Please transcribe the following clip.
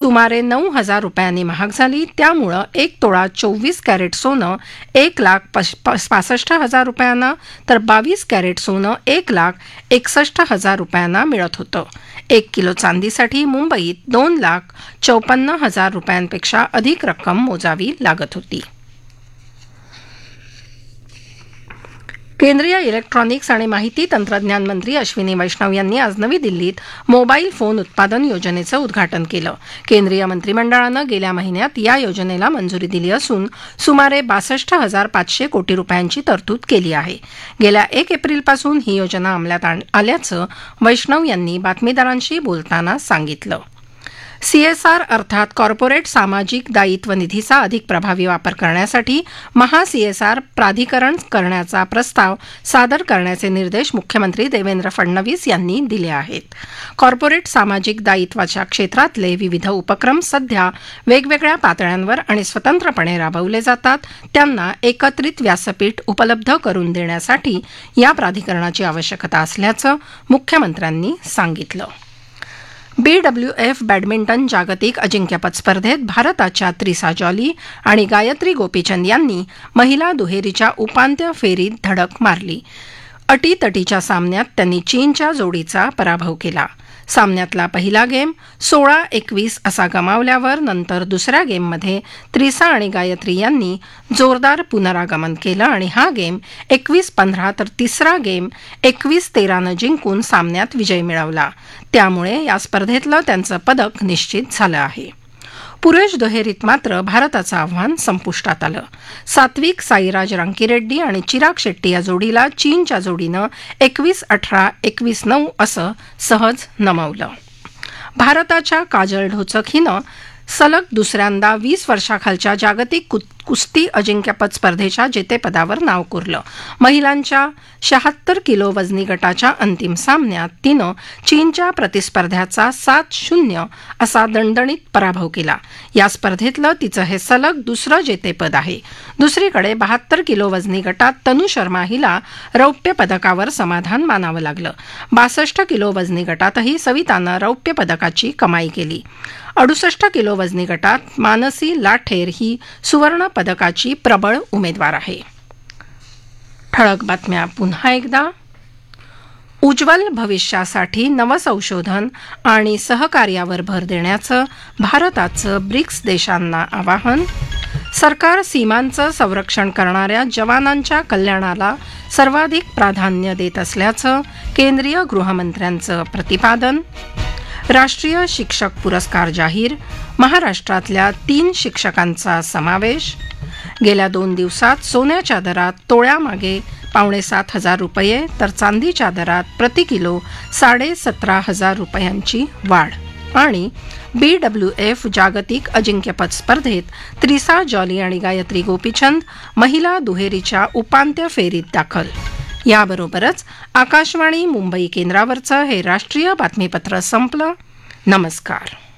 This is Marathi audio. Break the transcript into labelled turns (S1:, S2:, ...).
S1: सुमारे 9,000 रुपयांनी महाग झाली. त्यामुळं 1 तोळा 24 कॅरेट सोनं 1,65,000 रुपयांना तर 22 कॅरेट सोनं 1,61,000 रुपयांना मिळत होतं. 1 किलो चांदीसाठी मुंबईत 2,54,000 रुपयांपेक्षा अधिक रक्कम मोजावी लागत होती. केंद्रीय इलेक्ट्रॉनिक्स आणि माहिती तंत्रज्ञान मंत्री अश्विनी वैष्णव यांनी आज नवी दिल्लीत मोबाईल फोन उत्पादन योजनेचं उद्घाटन केलं. केंद्रीय मंत्रिमंडळानं गेल्या महिन्यात या योजनेला मंजुरी दिली असून सुमारे 62,500 कोटी रुपयांची तरतूद केली आहे. गेल्या 1 एप्रिलपासून ही योजना अंमलात आल्याचं वैष्णव यांनी बातमीदारांशी बोलताना सांगितलं. सीएसआर अर्थात कॉर्पोरेट सामाजिक दायित्व निधीचा अधिक प्रभावी वापर करण्यासाठी महा सीएसआर प्राधिकरण करण्याचा प्रस्ताव सादर करण्याचे निर्देश मुख्यमंत्री देवेंद्र फडणवीस यांनी दिले आहेत. कॉर्पोरेट सामाजिक दायित्वाच्या क्षेत्रातले विविध उपक्रम सध्या वेगवेगळ्या पातळ्यांवर आणि स्वतंत्रपणे राबवले जातात. त्यांना एकत्रित व्यासपीठ उपलब्ध करून देण्यासाठी या प्राधिकरणाची आवश्यकता असल्याचं मुख्यमंत्र्यांनी सांगितलं. BWF बॅडमिंटन जागतिक अजिंक्यपद स्पर्धेत भारताच्या त्रिसा जॉली आणि गायत्री गोपीचंद यांनी महिला दुहेरीच्या उपांत्य फेरीत धडक मारली. अटीतटीच्या सामन्यात त्यांनी चीनच्या जोडीचा पराभव केला. सामन्यातला पहिला गेम 16-21 असा गमावल्यावर नंतर दुसऱ्या गेममध्ये त्रिसा आणि गायत्री यांनी जोरदार पुनरागमन केलं आणि हा गेम 21-15 तर तिसरा गेम 21-13 जिंकून सामन्यात विजय मिळवला. त्यामुळे या स्पर्धेतलं त्यांचं पदक निश्चित झालं आहे. पुरुष दुहेरीत मात्र भारताचं आव्हान संपुष्टात आलं. सात्विक साईराज रांकीरेड्डी आणि चिराग शेट्टी या जोडीला चीनच्या जोडीनं 21-18, 21-9 असं सहज नमवलं. भारताच्या काजल ढोचक हिनं सलग दुसऱ्यांदा 20 वर्षाखालच्या जागतिक कुस्ती अजिंक्यपद स्पर्धेच्या जेतेपदावर नाव कोरलं. महिलांच्या 76 किलो वजनी गटाच्या अंतिम सामन्यात तिनं चीनच्या प्रतिस्पर्ध्याचा 7-0 असा दणदणीत पराभव केला. या स्पर्धेतलं तिचं हे सलग दुसरं जेतेपद आहे. दुसरीकडे 72 किलो वजनी गटात तनु शर्मा हिला रौप्य पदकावर समाधान मानावं लागलं. 62 किलो वजनी गटातही सवितानं रौप्य पदकाची कमाई केली. 68 किलो वजनी गटात मानसी लाठेर ही सुवर्ण पदकाची प्रबळ उमेदवार आहे. ठळक बातम्या पुन्हा एकदा. उज्ज्वल भविष्यासाठी नवसंशोधन आणि सहकार्यावर भर देण्याचं भारताचं ब्रिक्स देशांना आवाहन. सरकार सीमांचं संरक्षण करणाऱ्या जवानांच्या कल्याणाला सर्वाधिक प्राधान्य देत असल्याचं केंद्रीय गृहमंत्र्यांचं प्रतिपादन. राष्ट्रीय शिक्षक पुरस्कार जाहीर. महाराष्ट्रातल्या 3 शिक्षकांचा समावेश. गेल्या 2 दिवसात सोन्याच्या दरात तोळ्यामागे 7,500 रुपये तर चांदीच्या दरात प्रति किलो 17,500 रुपयांची वाढ. आणि BWF जागतिक अजिंक्यपद स्पर्धेत त्रिसा जॉली आणि गायत्री गोपीचंद महिला दुहेरीच्या उपांत्य फेरीत दाखल. याबरोबरच आकाशवाणी मुंबई केंद्रावरचं हे राष्ट्रीय बातमीपत्र संपलं. नमस्कार.